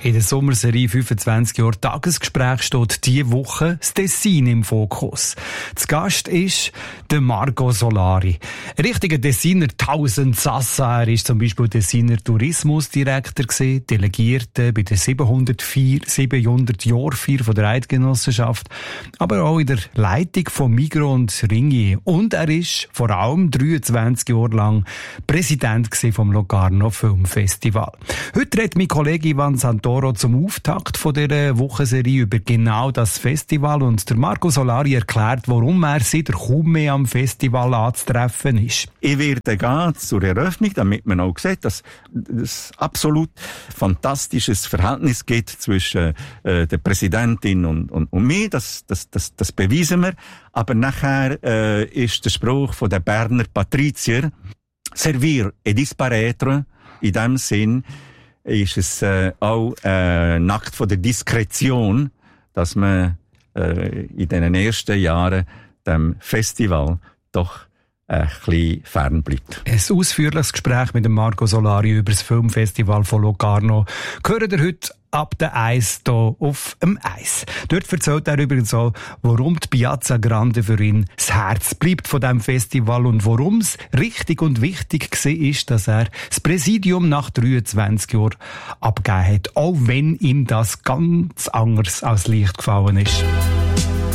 In der Sommerserie 25 Jahre Tagesgespräch steht diese Woche das Tessin im Fokus. Zu Gast ist der Marco Solari. Ein richtiger Tessiner Tausendsassa. Er ist zum Beispiel Tessiner Tourismusdirektor gewesen, Delegierter bei der 700-Jahr-Feier von der Eidgenossenschaft, aber auch in der Leitung von Migros und Ringier. Und er ist vor allem 23 Jahre lang Präsident vom Locarno Filmfestival. Heute redet mein Kollege Ivan Santoro zum Auftakt von dieser Wochenserie über genau das Festival und der Marco Solari erklärt, warum er seit kaum mehr am Festival anzutreffen ist. Ich werde gehen zur Eröffnung, damit man auch sieht, dass es absolut fantastisches Verhältnis gibt zwischen der Präsidentin und mir. Das beweisen wir. Aber nachher ist der Spruch von der Berner Patrizier «Servir et disparaître». In dem Sinn ist es auch ein Akt von der Diskretion, dass man in den ersten Jahren dem Festival doch ein bisschen fern bleibt. Ein ausführliches Gespräch mit dem Marco Solari über das Filmfestival von Locarno hören ihr heute ab der 1 hier auf dem Eis. Dort erzählt er übrigens auch, warum die Piazza Grande für ihn das Herz bleibt von diesem Festival und warum es richtig und wichtig war, dass er das Präsidium nach 23 Jahren abgegeben hat, auch wenn ihm das ganz anders als Licht gefallen ist.